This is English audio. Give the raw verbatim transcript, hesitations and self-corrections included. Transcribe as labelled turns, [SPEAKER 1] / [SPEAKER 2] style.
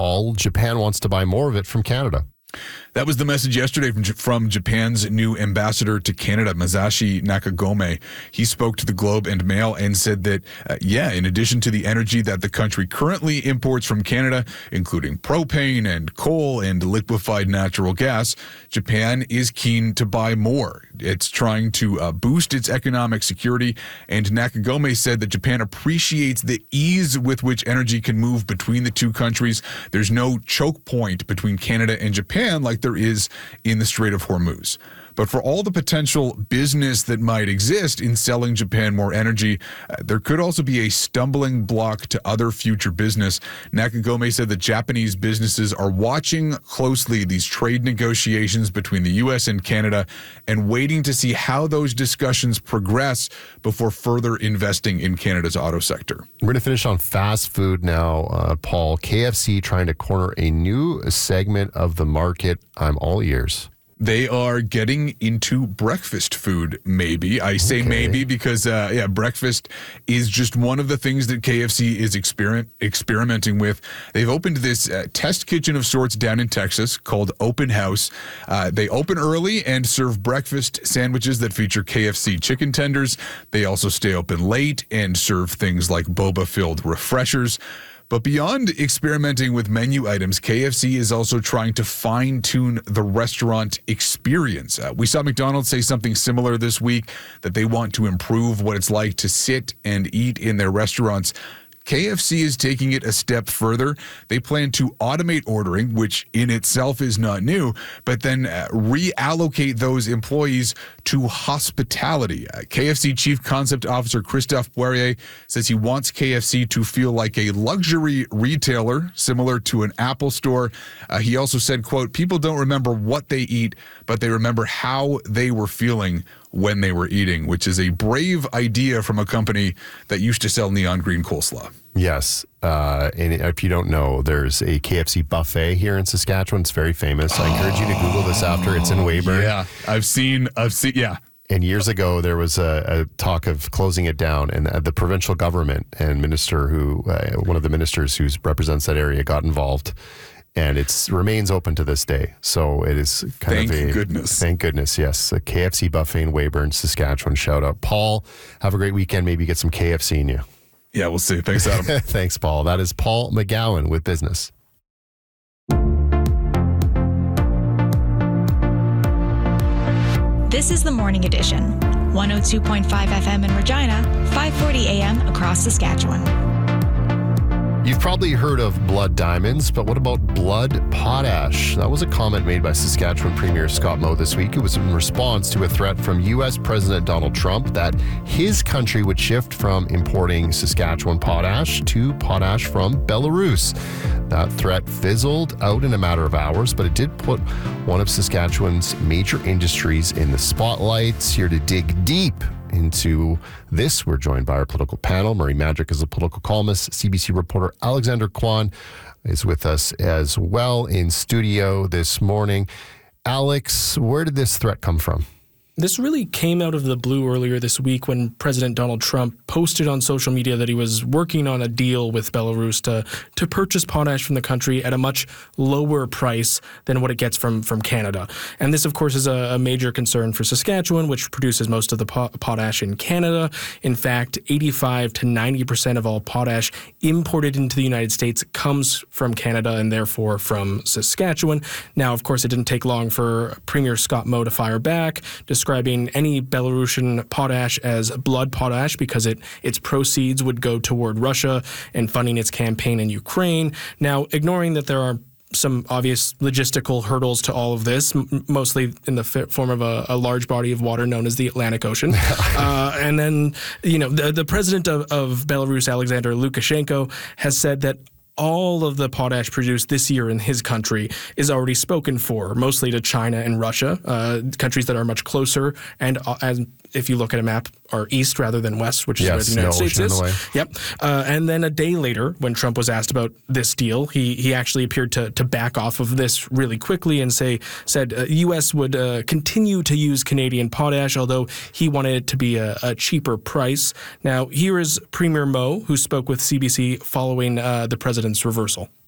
[SPEAKER 1] Paul. Japan wants to buy more of it from Canada.
[SPEAKER 2] That was the message yesterday from, from Japan's new ambassador to Canada, Masashi Nakagome. He spoke to the Globe and Mail and said that, uh, yeah, in addition to the energy that the country currently imports from Canada, including propane and coal and liquefied natural gas, Japan is keen to buy more. It's trying to uh, boost its economic security, and Nakagome said that Japan appreciates the ease with which energy can move between the two countries. There's no choke point between Canada and Japan like there is in the Strait of Hormuz. But for all the potential business that might exist in selling Japan more energy, uh, there could also be a stumbling block to other future business. Nakagome said that Japanese businesses are watching closely these trade negotiations between the U S and Canada and waiting to see how those discussions progress before further investing in Canada's auto sector.
[SPEAKER 1] We're going to finish on fast food now, uh, Paul. K F C trying to corner a new segment of the market. I'm all ears.
[SPEAKER 2] They are getting into breakfast food, maybe. I say okay. maybe because, uh, yeah, breakfast is just one of the things that K F C is experiment, experimenting with. They've opened this uh, test kitchen of sorts down in Texas called Open House. Uh, they open early and serve breakfast sandwiches that feature K F C chicken tenders. They also stay open late and serve things like boba-filled refreshers. But beyond experimenting with menu items, K F C is also trying to fine-tune the restaurant experience. Uh, we saw McDonald's say something similar this week, that they want to improve what it's like to sit and eat in their restaurants. K F C is taking it a step further. They plan to automate ordering, which in itself is not new, but then uh, reallocate those employees to hospitality. Uh, K F C Chief Concept Officer Christophe Poirier says he wants K F C to feel like a luxury retailer, similar to an Apple store. Uh, he also said, quote, "People don't remember what they eat, but they remember how they were feeling when they were eating," which is a brave idea from a company that used to sell neon green coleslaw.
[SPEAKER 1] Yes. Uh, and if you don't know, there's a K F C buffet here in Saskatchewan. It's very famous. I encourage you to Google this after. It's in Weyburn.
[SPEAKER 2] Yeah, I've seen, I've seen, yeah.
[SPEAKER 1] And years ago, there was a, a talk of closing it down, and uh, the provincial government and minister who, uh, one of the ministers who represents that area got involved. And it remains open to this day. So it is kind
[SPEAKER 2] thank
[SPEAKER 1] of a...
[SPEAKER 2] Thank goodness.
[SPEAKER 1] Thank goodness, yes. A K F C buffet in Weyburn, Saskatchewan. Shout out. Paul, have a great weekend. Maybe get some K F C in you.
[SPEAKER 2] Yeah, we'll see. Thanks, Adam.
[SPEAKER 1] Thanks, Paul. That is Paul McGowan with Business.
[SPEAKER 3] This is the Morning Edition. one oh two point five F M in Regina, five forty A M across Saskatchewan.
[SPEAKER 1] You've probably heard of blood diamonds, but what about blood potash? That was a comment made by Saskatchewan Premier Scott Moe this week. It was in response to a threat from U S President Donald Trump that his country would shift from importing Saskatchewan potash to potash from Belarus. That threat fizzled out in a matter of hours, but it did put one of Saskatchewan's major industries in the spotlight. Here to dig deep into this, we're joined by our political panel. Murray Madrick is a political columnist. C B C reporter Alexander Kwan is with us as well in studio this morning. Alex, where did this threat come from?
[SPEAKER 4] This really came out of the blue earlier this week when President Donald Trump posted on social media that he was working on a deal with Belarus to to purchase potash from the country at a much lower price than what it gets from, from Canada. And this, of course, is a, a major concern for Saskatchewan, which produces most of the po- potash in Canada. In fact, eighty-five to ninety percent of all potash imported into the United States comes from Canada and therefore from Saskatchewan. Now, of course, it didn't take long for Premier Scott Moe to fire back, describing any Belarusian potash as blood potash because it its proceeds would go toward Russia and funding its campaign in Ukraine. Now, ignoring that there are some obvious logistical hurdles to all of this, m- mostly in the f- form of a, a large body of water known as the Atlantic Ocean. uh, and then, you know, the, the president of, of Belarus, Alexander Lukashenko, has said that all of the potash produced this year in his country is already spoken for, mostly to China and Russia, uh, countries that are much closer and, uh, as if you look at a map, are east rather than west, which is
[SPEAKER 1] yes,
[SPEAKER 4] where the United
[SPEAKER 1] no
[SPEAKER 4] States
[SPEAKER 1] ocean
[SPEAKER 4] is.
[SPEAKER 1] In the way.
[SPEAKER 4] Yep. Uh, and then a day later, when Trump was asked about this deal, he he actually appeared to to back off of this really quickly and say said uh, U S would uh, continue to use Canadian potash, although he wanted it to be a, a cheaper price. Now, here is Premier Moe, who spoke with C B C following uh, the president's reversal.